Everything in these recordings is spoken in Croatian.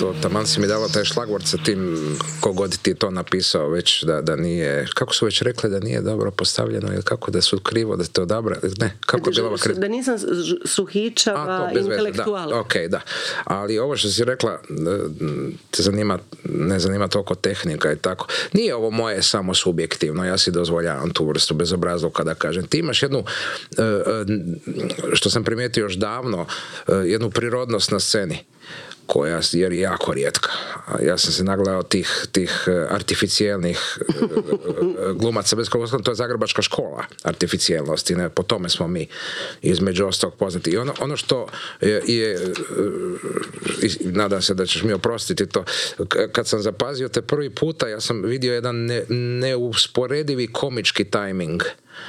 to taman si mi dala taj šlagvort sa tim kogod ti to napisao već da nije, kako su već rekli da nije dobro postavljeno ili kako da su krivo da te odabra, ne, kako je bila da nisam suhičava intelektual. Ok, da. Ali ovo što si rekla te ne zanima toliko tehnika i tako. Nije ovo moje samo subjektivno, ja si dozvoljavam tu vrstu bezobrazluka da kažem. Ti imaš jednu, što sam primijetio još davno, jednu prirodnost na sceni koja je jako rijetka. Ja sam se nagledao tih artificijelnih glumaca bez koga, to je zagrebačka škola artificijelnosti, ne? Po tome smo mi između ostalog poznati. I ono što je nadam se da ćeš mi oprostiti to, kad sam zapazio te prvi puta, ja sam vidio jedan neusporedivi komički tajming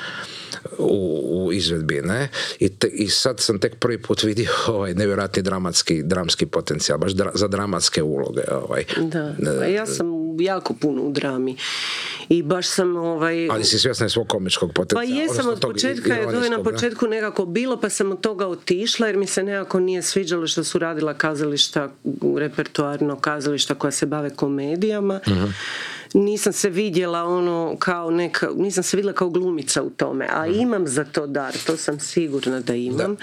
u izvedbi, ne? I sad sam tek prvi put vidio ovaj nevjerojatni dramski potencijal, baš za dramatske uloge. Da, ja sam jako puno u drami i baš sam ali si svjesna svog komičkog potencijala. Pa jesam od početka, to je na početku nekako bilo, pa sam od toga otišla jer mi se nekako nije sviđalo što su radila kazališta, repertoarno kazališta koja se bave komedijama. Nisam se vidjela nisam se vidjela kao glumica u tome, a imam za to dar, to sam sigurna da imam.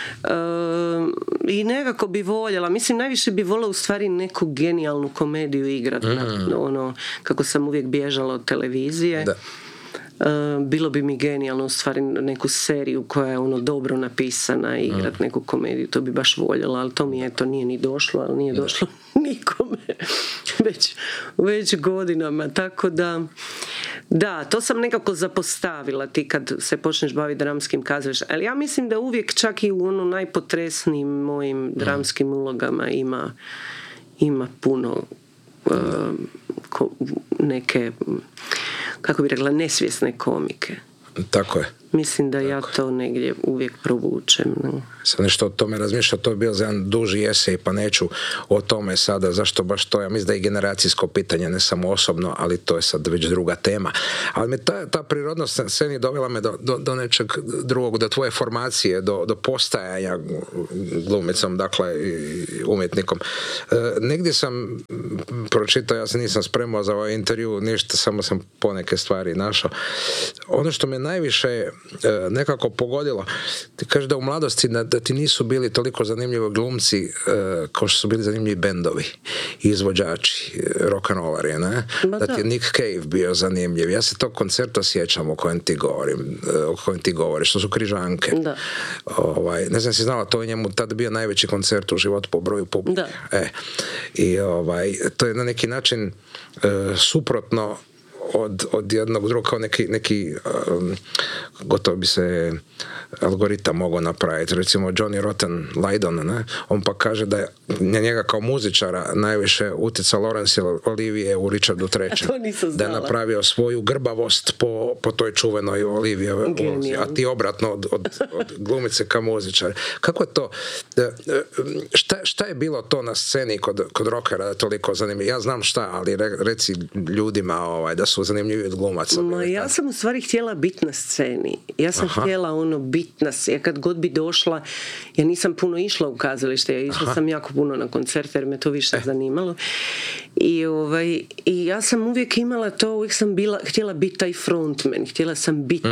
I nekako bi voljela, mislim najviše bi voljela u stvari neku genijalnu komediju igrati, kako sam uvijek bježala od televizije. Da. Bilo bi mi genijalno u stvari neku seriju koja je dobro napisana i igrat neku komediju, to bi baš voljela, ali to mi nije ni došlo, ali nije došlo nikome već godinama, tako da, to sam nekako zapostavila ti kad se počneš baviti dramskim kazalištem, ali ja mislim da uvijek čak i u najpotresnijim mojim dramskim ulogama ima puno neke, kako bi rekla, nesvjesne komike. Tako je. Mislim da ja to negdje uvijek provučem. Sam nešto o tome razmišljao, to je bio za jedan duži esej, pa neću o tome sada, zašto baš to, ja mislim da je generacijsko pitanje, ne samo osobno, ali to je sad već druga tema. Ali me ta prirodnost sceni dovela me do nečeg drugog, do tvoje formacije, do postajanja glumicom, dakle umjetnikom. Negdje sam pročitao, ja se nisam spremao za ovaj intervju, ništa, samo sam poneke stvari našao. Ono što me najviše nekako pogodilo, ti kažeš da u mladosti da ti nisu bili toliko zanimljivi glumci kao što su bili zanimljivi bendovi, izvođači, rock'n'rollari, ne? Da ti je Nick Cave bio zanimljiv. Ja se tog koncerta sjećam o kojem ti govoriš, što su Križanke. Da. Ne znam si znala, to je njemu tad bio najveći koncert u životu po broju publike. I to je na neki način suprotno od jednog drugog, kao neki gotovo bi se algoritam mogao napraviti. Recimo Johnny Rotten Lydon, ne? On pa kaže da je njega kao muzičara najviše utjecao Laurence Olivier u Richardu III. Da je napravio svoju grbavost po toj čuvenoj Olivier ulozi, a ti obratno od glumice ka muzičare. Kako je to? Šta je bilo to na sceni kod rockera toliko zanimljivo? Ja znam šta, ali reci ljudima da su zanimljivi od glumaca. Ja sam u stvari htjela biti na sceni. Ja sam htjela biti na sceni. Ja kad god bi došla, ja nisam puno išla u kazalište, ja išla sam jako puno na koncerte jer me to više zanimalo. I ja sam uvijek imala to, uvijek sam htjela biti taj frontman, htjela sam biti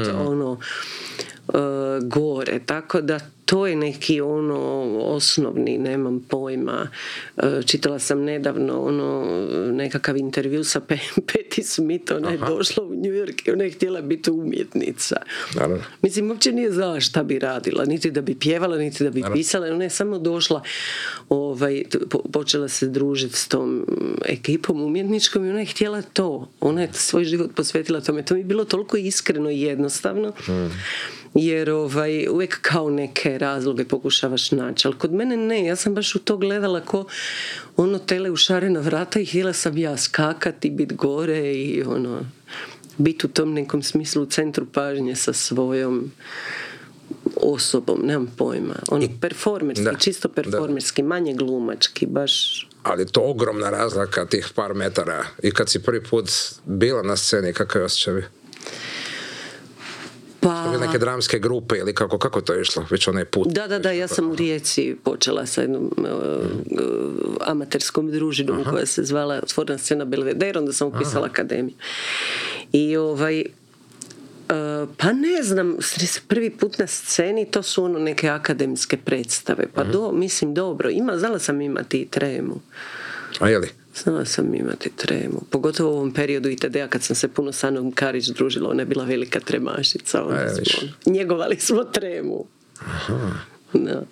gore, tako da to je neki osnovni, nemam pojma. Čitala sam nedavno nekakav intervju sa Patti Smith, ona je došla u New York i ona je htjela biti umjetnica. Naravno. Mislim, uopće nije znala šta bi radila, niti da bi pjevala, niti da bi pisala, ona je samo došla, počela se družiti s tom ekipom umjetničkom i ona je htjela to. Ona je svoj život posvetila tome. To mi je bilo toliko iskreno i jednostavno. Jer uvijek kao neke razloge pokušavaš naći, ali kod mene ne, ja sam baš u to gledala ko tele u šarena vrata i htjela sam ja skakati, biti gore i biti u tom nekom smislu u centru pažnje sa svojom osobom, nemam pojma. Performerski, čisto performerski, manje glumački, baš. Ali to ogromna razlika tih par metara. I kad si prvi put bila na sceni, kakav je osjećaj? Pa, neke dramske grupe ili kako to je išlo, već onaj put? Da, ja sam u Rijeci počela sa jednom amaterskom družinom koja se zvala Otvorena scena Belvedere, onda sam upisala akademiju. I pa ne znam, prvi put na sceni to su neke akademske predstave, pa mislim dobro, znala sam imati i tremu. A je li? Znala sam imati tremu. Pogotovo u ovom periodu ITD-a kad sam se puno s Anom Karić družila, ona je bila velika tremašica. Njegovali smo tremu. Aha. Da.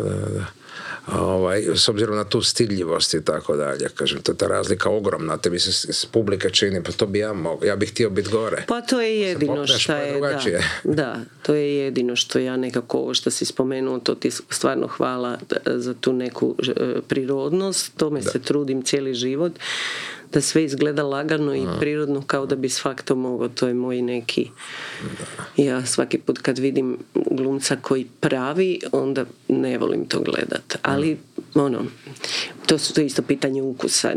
S obzirom na tu stidljivost i tako dalje, kažem, to je ta razlika ogromna, tebi se s publike čini, pa to bi ja bih htio biti gore. Pa to je jedino što je, da, to je jedino što ja nekako, ovo što si spomenuo, to ti stvarno hvala za tu neku prirodnost, tome se trudim cijeli život, da sve izgleda lagano i prirodno kao da bi svak to mogao, to je moj neki ja svaki put kad vidim glumca koji pravi, onda ne volim to gledat, ali to je isto pitanje ukusa,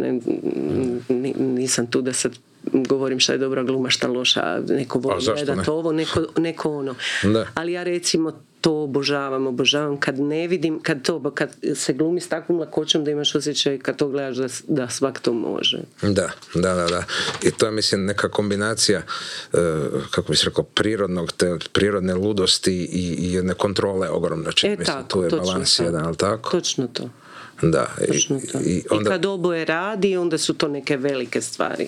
nisam tu da sad govorim šta je dobra gluma, šta loša, neko voli gledat ovo, neko ono, ali ja recimo to obožavam kad ne vidim, kad se glumi s takvom lakoćom da imaš osjećaj kad to gledaš da svak to može. Da. I to je, mislim, neka kombinacija, kako bi se rekao, prirodne ludosti i jedne kontrole ogromno. Mislim, tu je balans jedan, ali tako? Točno to. Da. I kad oboje radi, onda su to neke velike stvari.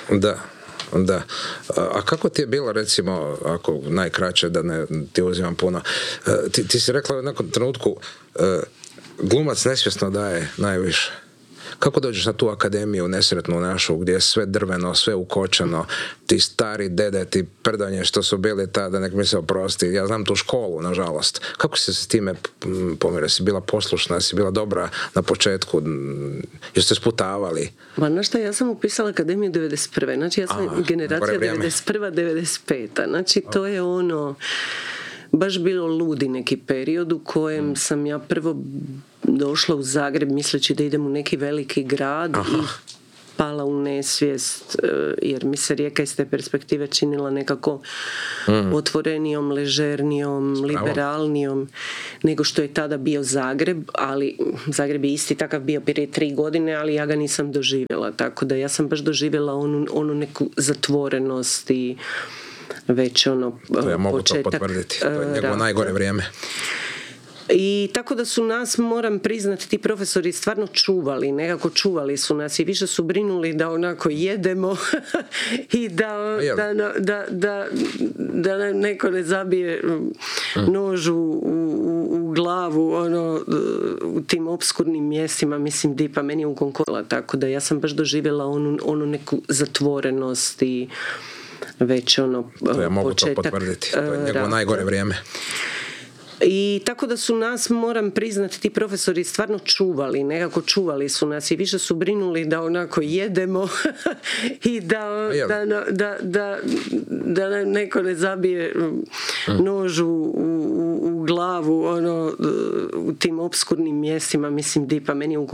Da. A kako ti je bilo, recimo, ako najkraće, da ne ti uzimam puno, ti si rekla u nekom trenutku, glumac nesvjesno daje najviše. Kako dođeš na tu akademiju nesretnu našu, gdje je sve drveno, sve ukočeno, ti stari dede, ti prdanje što su bili tada, nek mi se oprosti, ja znam tu školu, nažalost. Kako si se s time pomirila? Si bila poslušna, si bila dobra na početku, jeste sputavali? Ma znaš šta, ja sam upisala akademiju 91. Znači ja sam generacija 91-95. Znači to je baš bilo ludi neki period u kojem sam ja prvo došla u Zagreb misleći da idem u neki veliki grad i pala u nesvijest, jer mi se Rijeka iz te perspektive činila nekako otvorenijom, ležernijom, liberalnijom nego što je tada bio Zagreb, ali Zagreb je isti takav bio prije 3 godine, ali ja ga nisam doživjela, tako da ja sam baš doživjela onu neku zatvorenost i već to ja mogu početak to potvrditi, to je njegovo najgore vrijeme. I tako da su nas, moram priznati, ti profesori stvarno čuvali su nas i više su brinuli da onako jedemo i da neko ne zabije nož u glavu u tim opskurnim mjestima, mislim Dipa meni je u Konkola, tako da ja sam baš doživjela onu neku zatvorenost i već to ja mogu početak, to potvrditi, to je njegovo najgore vrijeme. I tako da su nas, moram priznati, ti profesori stvarno čuvali su nas i više su brinuli da onako jedemo i da neko ne zabije nož u glavu u tim opskurnim mjestima, mislim Dipa meni je u